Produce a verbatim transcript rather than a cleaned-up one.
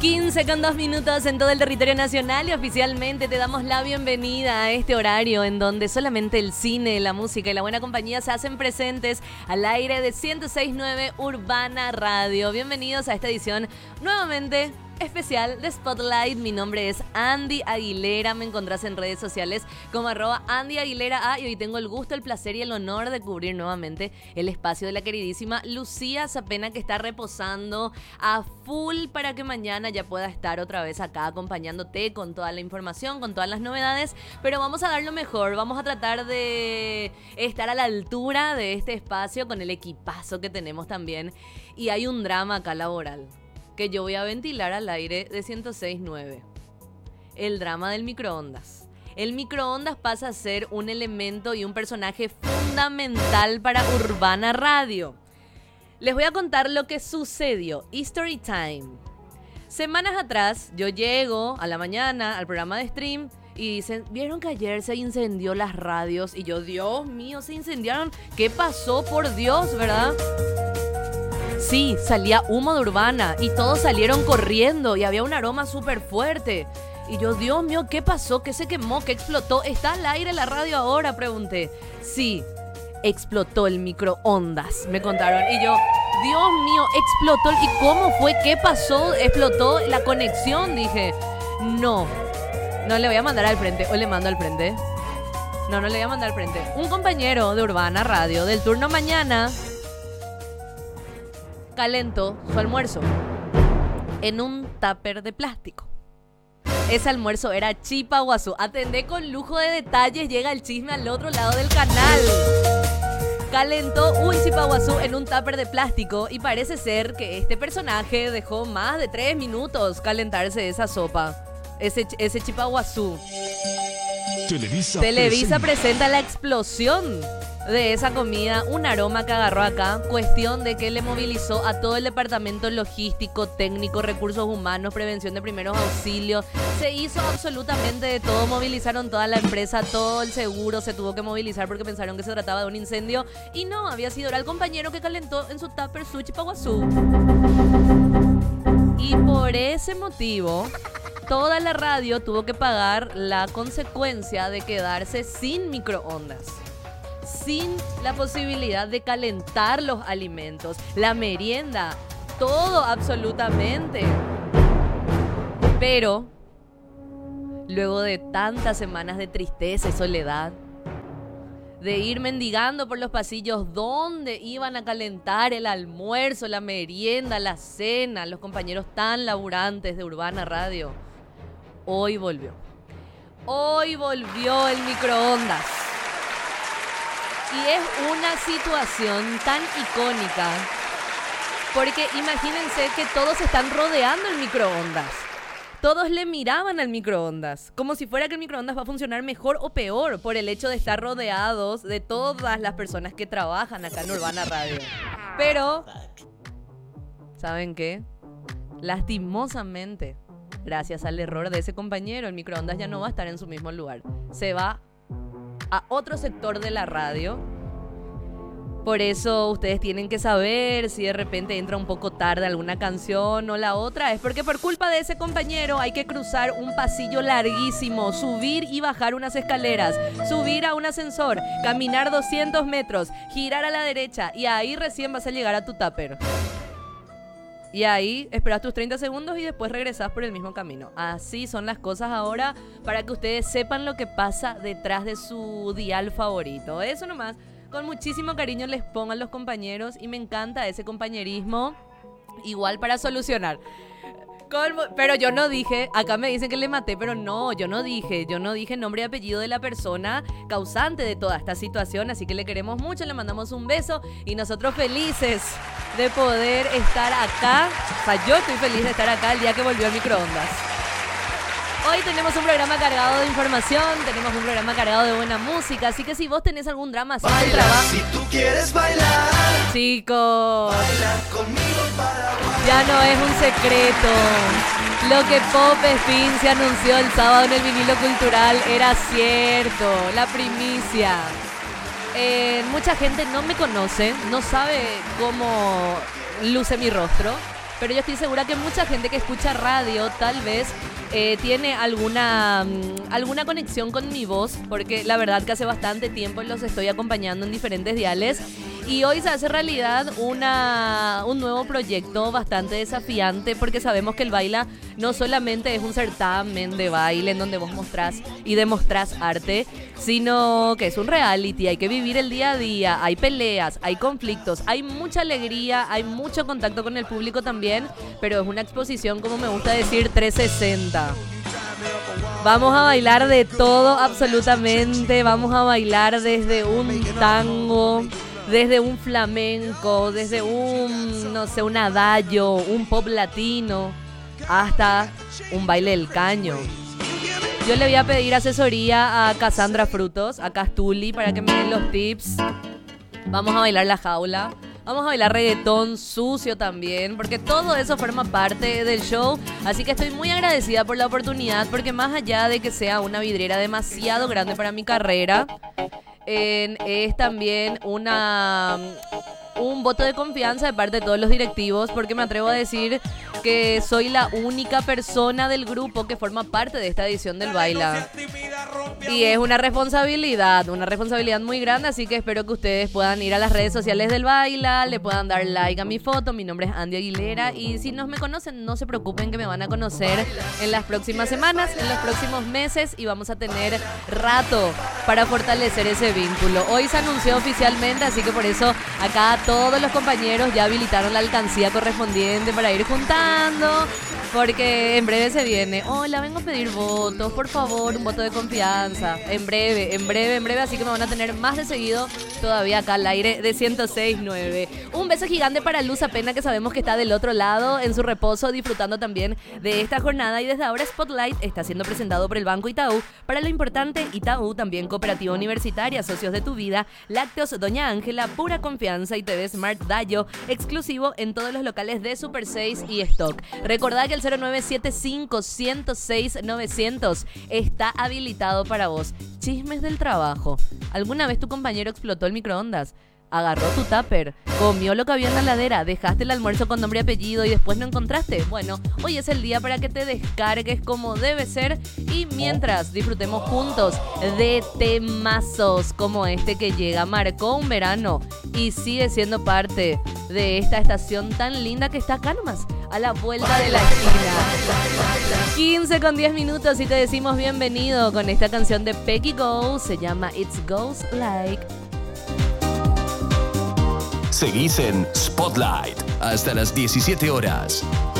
quince con dos minutos en todo el territorio nacional y oficialmente te damos la bienvenida a este horario en donde solamente el cine, la música y la buena compañía se hacen presentes al aire de ciento seis punto nueve Urbana Radio. Bienvenidos a esta edición nuevamente especial de Spotlight. Mi nombre es Andy Aguilera, me encontrás en redes sociales como arroba Andy Aguilera A y hoy tengo el gusto, el placer y el honor de cubrir nuevamente el espacio de la queridísima Lucía Zapena, que está reposando a full para que mañana ya pueda estar otra vez acá acompañándote con toda la información, con todas las novedades, pero vamos a dar lo mejor, vamos a tratar de estar a la altura de este espacio con el equipazo que tenemos también, y hay un drama acá laboral que yo voy a ventilar al aire de ciento seis punto nueve. El drama del microondas. El microondas pasa a ser un elemento y un personaje fundamental para Urbana Radio. Les voy a contar lo que sucedió. History Time. Semanas atrás, yo llego a la mañana al programa de stream y dicen, ¿vieron que ayer se incendió las radios? Y yo, Dios mío, se incendiaron. ¿Qué pasó? Por Dios, ¿verdad? Sí, salía humo de Urbana y todos salieron corriendo y había un aroma súper fuerte. Y yo, Dios mío, ¿qué pasó? ¿Qué se quemó? ¿Qué explotó? ¿Está al aire la radio ahora? Pregunté. Sí, explotó el microondas, me contaron. Y yo, Dios mío, explotó. ¿Y cómo fue? ¿Qué pasó? ¿Explotó la conexión? Dije, no, no le voy a mandar al frente. ¿O le mando al frente? No, no le voy a mandar al frente. Un compañero de Urbana Radio del turno mañana calentó su almuerzo en un tupper de plástico. Ese almuerzo era chipa guazú. Atendé con lujo de detalles, llega el chisme al otro lado del canal. Calentó un chipa guazú en un tupper de plástico y parece ser que este personaje dejó más de tres minutos calentarse esa sopa, ese, ese chipa guazú. Televisa, Televisa presenta. presenta la explosión de esa comida, un aroma que agarró acá, cuestión de que le movilizó a todo el departamento logístico, técnico, recursos humanos, prevención de primeros auxilios, se hizo absolutamente de todo, movilizaron toda la empresa, todo el seguro se tuvo que movilizar porque pensaron que se trataba de un incendio y no, había sido era el compañero que calentó en su tupper su chipaguazú. Y por ese motivo, toda la radio tuvo que pagar la consecuencia de quedarse sin microondas, sin la posibilidad de calentar los alimentos, la merienda, todo absolutamente. Pero, luego de tantas semanas de tristeza y soledad, de ir mendigando por los pasillos dónde iban a calentar el almuerzo, la merienda, la cena, los compañeros tan laburantes de Urbana Radio, hoy volvió. Hoy volvió el microondas. Y es una situación tan icónica, porque imagínense que todos están rodeando el microondas. Todos le miraban al microondas, como si fuera que el microondas va a funcionar mejor o peor por el hecho de estar rodeados de todas las personas que trabajan acá en Urbana Radio. Pero, ¿saben qué? Lastimosamente, gracias al error de ese compañero, el microondas ya no va a estar en su mismo lugar. Se va a otro sector de la radio. Por eso ustedes tienen que saber si de repente entra un poco tarde alguna canción o la otra. Es porque por culpa de ese compañero hay que cruzar un pasillo larguísimo, subir y bajar unas escaleras, subir a un ascensor, caminar doscientos metros, girar a la derecha y ahí recién vas a llegar a tu tupper. Y ahí esperas tus treinta segundos y después regresas por el mismo camino. Así son las cosas ahora, para que ustedes sepan lo que pasa detrás de su dial favorito. Eso nomás, con muchísimo cariño les pongo a los compañeros y me encanta ese compañerismo, igual para solucionar. Con, pero yo no dije, acá me dicen que le maté, pero no, yo no dije, yo no dije nombre y apellido de la persona causante de toda esta situación, así que le queremos mucho, le mandamos un beso y nosotros felices de poder estar acá. O sea, yo estoy feliz de estar acá el día que volvió el microondas. Hoy tenemos un programa cargado de información, tenemos un programa cargado de buena música, así que si vos tenés algún drama, así del trabajo. Si tú quieres bailar, chicos, baila conmigo para bailar. Ya no es un secreto. Lo que Pop Spin se anunció el sábado en el vinilo cultural era cierto, la primicia. Eh, mucha gente no me conoce, no sabe cómo luce mi rostro. pero yo estoy segura que mucha gente que escucha radio tal vez eh, tiene alguna, mm, alguna conexión con mi voz, porque la verdad que hace bastante tiempo los estoy acompañando en diferentes diales. Y hoy se hace realidad una, un nuevo proyecto bastante desafiante, porque sabemos que el Baila no solamente es un certamen de baile en donde vos mostrás y demostrás arte, sino que es un reality, hay que vivir el día a día, hay peleas, hay conflictos, hay mucha alegría, hay mucho contacto con el público también, pero es una exposición, como me gusta decir, trescientos sesenta. Vamos a bailar de todo absolutamente, vamos a bailar desde un tango, desde un flamenco, desde un, no sé, un adagio, un pop latino, hasta un baile del caño. Yo le voy a pedir asesoría a Cassandra Frutos, a Castuli, para que me den los tips. Vamos a bailar la jaula. Vamos a bailar reggaetón sucio también, porque todo eso forma parte del show. Así que estoy muy agradecida por la oportunidad, porque más allá de que sea una vidriera demasiado grande para mi carrera, eh, es también una... un voto de confianza de parte de todos los directivos, porque me atrevo a decir que soy la única persona del grupo que forma parte de esta edición del Baila. Y es una responsabilidad, una responsabilidad muy grande, así que espero que ustedes puedan ir a las redes sociales del Baila, le puedan dar like a mi foto. Mi nombre es Andy Aguilera y si no me conocen, no se preocupen que me van a conocer en las próximas semanas, en los próximos meses, y vamos a tener rato para fortalecer ese vínculo. Hoy se anunció oficialmente, así que por eso acá todos los compañeros ya habilitaron la alcancía correspondiente para ir juntando, porque en breve se viene. Hola, vengo a pedir votos, por favor, un voto de confianza. En breve, en breve, en breve, así que me van a tener más de seguido todavía acá al aire de ciento seis punto nueve. Un beso gigante para Luz Apena, que sabemos que está del otro lado en su reposo, disfrutando también de esta jornada. Y desde ahora Spotlight está siendo presentado por el Banco Itaú. Para lo importante, Itaú, también cooperativa universitaria, socios de tu vida, Lácteos Doña Ángela, pura confianza, y T V Smart Dayo, exclusivo en todos los locales de Super seis y Stock. Recordá que el cero nueve siete cinco, uno cero seis, nueve cero cero está habilitado para vos. Chismes del trabajo. ¿Alguna vez tu compañero explotó el microondas? Agarró tu tupper, comió lo que había en la heladera, dejaste el almuerzo con nombre y apellido y después no encontraste. Bueno, hoy es el día para que te descargues como debe ser, y mientras disfrutemos juntos de temazos como este que llega, marcó un verano y sigue siendo parte de esta estación tan linda que está acá nomás, a la vuelta de la esquina. quince con diez minutos y te decimos bienvenido con esta canción de Peggy Gou, se llama It Goes Like. Seguís en Spotlight hasta las diecisiete horas.